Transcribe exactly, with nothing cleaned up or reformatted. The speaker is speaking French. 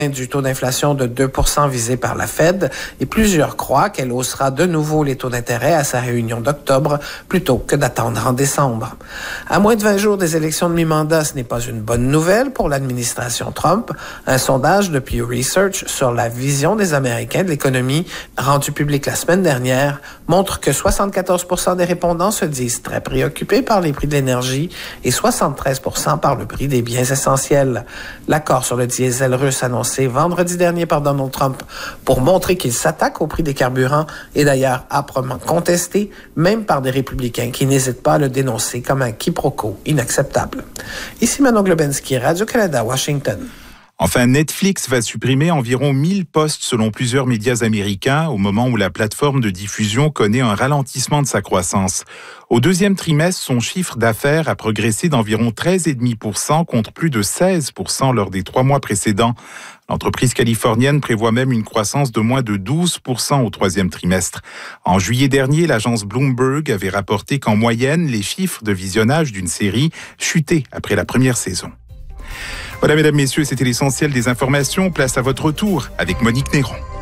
du taux d'inflation de deux pour cent visé par la Fed et plusieurs croient qu'elle haussera de nouveau les taux d'intérêt à sa réunion d'octobre plutôt que d'attendre en décembre. À moins de vingt jours des élections de mi-mandat, ce n'est pas une bonne nouvelle pour l'administration Trump. Un sondage de Pew Research sur la vision des Américains de l'économie rendu public la semaine dernière montre que soixante-quatorze pour cent des répondants se disent très préoccupés par les prix de l'énergie et soixante-treize pour cent par le prix des biens essentiels. L'accord sur le diesel russe annoncé vendredi dernier par Donald Trump pour montrer qu'il s'attaque au prix des carburants est d'ailleurs âprement contesté, même par des républicains qui n'hésitent pas à le dénoncer comme un quiproquo inacceptable. Ici Manon Globensky, Radio-Canada, Washington. Enfin, Netflix va supprimer environ mille postes selon plusieurs médias américains au moment où la plateforme de diffusion connaît un ralentissement de sa croissance. Au deuxième trimestre, son chiffre d'affaires a progressé d'environ treize virgule cinq pour cent contre plus de seize pour cent lors des trois mois précédents. L'entreprise californienne prévoit même une croissance de moins de douze pour cent au troisième trimestre. En juillet dernier, l'agence Bloomberg avait rapporté qu'en moyenne, les chiffres de visionnage d'une série chutaient après la première saison. Voilà, mesdames, messieurs, c'était l'essentiel des informations. Place à votre tour avec Monique Néron.